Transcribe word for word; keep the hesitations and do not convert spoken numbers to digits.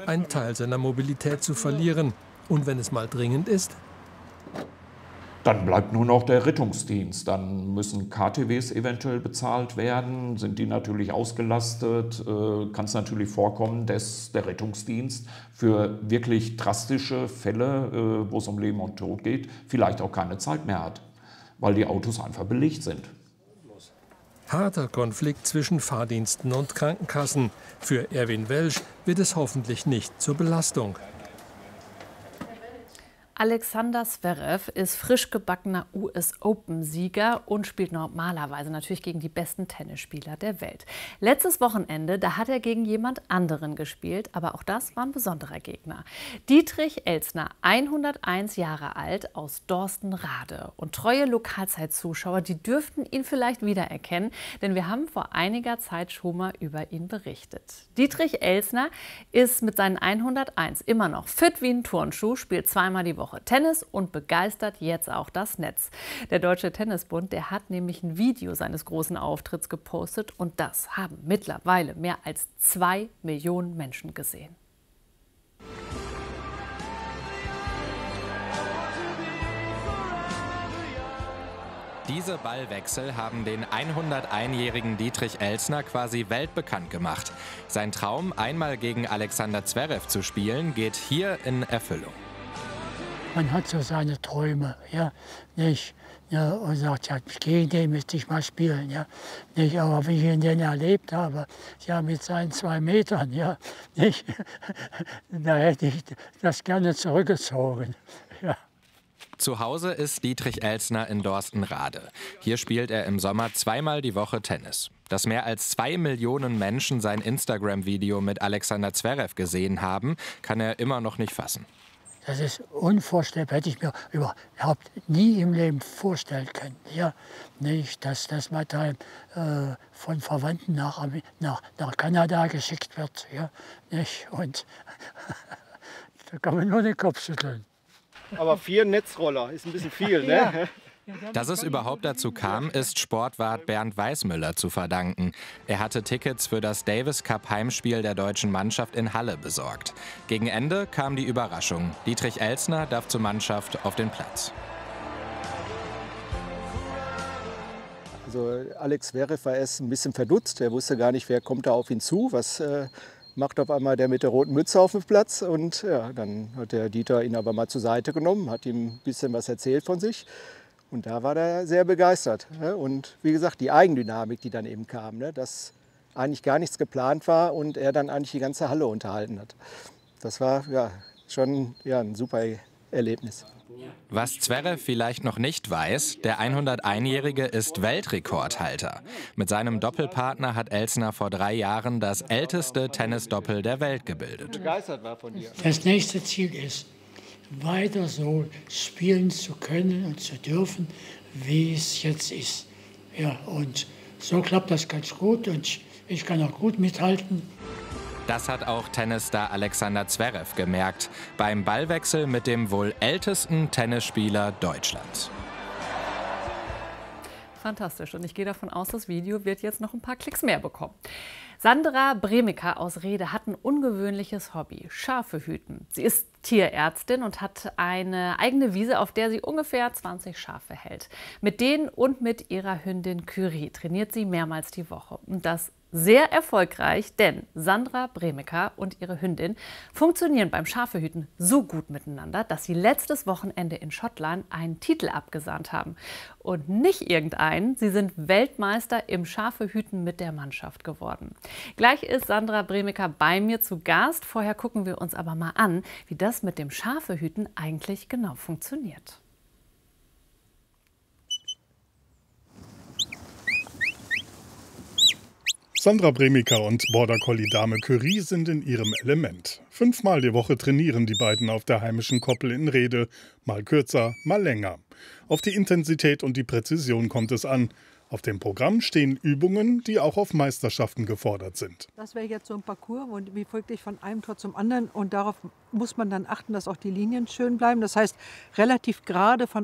einen Teil seiner Mobilität zu verlieren. Und wenn es mal dringend ist? Dann bleibt nur noch der Rettungsdienst. Dann müssen K T Ws eventuell bezahlt werden. Sind die natürlich ausgelastet, äh, kann es natürlich vorkommen, dass der Rettungsdienst für wirklich drastische Fälle, äh, wo es um Leben und Tod geht, vielleicht auch keine Zeit mehr hat, weil die Autos einfach belegt sind. Harter Konflikt zwischen Fahrdiensten und Krankenkassen. Für Erwin Welsch wird es hoffentlich nicht zur Belastung. Alexander Zverev ist frisch gebackener U S Open-Sieger und spielt normalerweise natürlich gegen die besten Tennisspieler der Welt. Letztes Wochenende, da hat er gegen jemand anderen gespielt, aber auch das war ein besonderer Gegner. Dietrich Elsner, hunderteins Jahre alt, aus Dorstenrade. Und treue Lokalzeitzuschauer, die dürften ihn vielleicht wiedererkennen, denn wir haben vor einiger Zeit schon mal über ihn berichtet. Dietrich Elsner ist mit seinen hunderteins immer noch fit wie ein Turnschuh, spielt zweimal die Woche Tennis und begeistert jetzt auch das Netz. Der Deutsche Tennisbund, der hat nämlich ein Video seines großen Auftritts gepostet und das haben mittlerweile mehr als zwei Millionen Menschen gesehen. Diese Ballwechsel haben den hunderteins-jährigen Dietrich Elsner quasi weltbekannt gemacht. Sein Traum, einmal gegen Alexander Zverev zu spielen, geht hier in Erfüllung. Man hat so seine Träume, ja, nicht? Ja, und sagt, ja, gegen den müsste ich mal spielen, ja, nicht? Aber wie ich ihn denn erlebt habe, ja, mit seinen zwei Metern, ja, nicht? Da hätte ich das gerne zurückgezogen, ja. Zu Hause ist Dietrich Elsner in Dorstenrade. Hier spielt er im Sommer zweimal die Woche Tennis. Dass mehr als zwei Millionen Menschen sein Instagram-Video mit Alexander Zverev gesehen haben, kann er immer noch nicht fassen. Das ist unvorstellbar, hätte ich mir überhaupt nie im Leben vorstellen können. Ja, nicht, dass das Material äh, von Verwandten nach, nach, nach Kanada geschickt wird. Ja, nicht? Und da kann man nur den Kopf schütteln. Aber vier Netzroller ist ein bisschen viel, ne? Ja. Dass es überhaupt dazu kam, ist Sportwart Bernd Weißmüller zu verdanken. Er hatte Tickets für das Davis Cup Heimspiel der deutschen Mannschaft in Halle besorgt. Gegen Ende kam die Überraschung. Dietrich Elsner darf zur Mannschaft auf den Platz. Also Alex Zverev war erst ein bisschen verdutzt. Er wusste gar nicht, wer kommt da auf ihn zu. Was äh, macht auf einmal der mit der roten Mütze auf dem Platz? Und ja, dann hat der Dieter ihn aber mal zur Seite genommen, hat ihm ein bisschen was erzählt von sich. Und da war er sehr begeistert. Und wie gesagt, die Eigendynamik, die dann eben kam, dass eigentlich gar nichts geplant war und er dann eigentlich die ganze Halle unterhalten hat. Das war ja schon ja, ein super Erlebnis. Was Zverev vielleicht noch nicht weiß, der hunderteins-jährige ist Weltrekordhalter. Mit seinem Doppelpartner hat Elsner vor drei Jahren das älteste Tennisdoppel der Welt gebildet. Begeistert war von dir. Das nächste Ziel ist, weiter so spielen zu können und zu dürfen, wie es jetzt ist. Ja, und so klappt das ganz gut und ich kann auch gut mithalten. Das hat auch Tennisstar Alexander Zverev gemerkt, beim Ballwechsel mit dem wohl ältesten Tennisspieler Deutschlands. Fantastisch. Und ich gehe davon aus, das Video wird jetzt noch ein paar Klicks mehr bekommen. Sandra Bremiker aus Rede hat ein ungewöhnliches Hobby, Schafe hüten. Sie ist Tierärztin und hat eine eigene Wiese, auf der sie ungefähr zwanzig Schafe hält. Mit denen und mit ihrer Hündin Kyrie trainiert sie mehrmals die Woche. Und das sehr erfolgreich, denn Sandra Bremiker und ihre Hündin funktionieren beim Schafehüten so gut miteinander, dass sie letztes Wochenende in Schottland einen Titel abgesahnt haben. Und nicht irgendeinen, sie sind Weltmeister im Schafehüten mit der Mannschaft geworden. Gleich ist Sandra Bremiker bei mir zu Gast. Vorher gucken wir uns aber mal an, wie das mit dem Schafehüten eigentlich genau funktioniert. Sandra Bremiker und Border Collie Dame Kyrie sind in ihrem Element. Fünfmal die Woche trainieren die beiden auf der heimischen Koppel in Rede. Mal kürzer, mal länger. Auf die Intensität und die Präzision kommt es an. Auf dem Programm stehen Übungen, die auch auf Meisterschaften gefordert sind. Das wäre jetzt so ein Parcours, wie folgt ich von einem Tor zum anderen. Und darauf muss man dann achten, dass auch die Linien schön bleiben. Das heißt, relativ gerade von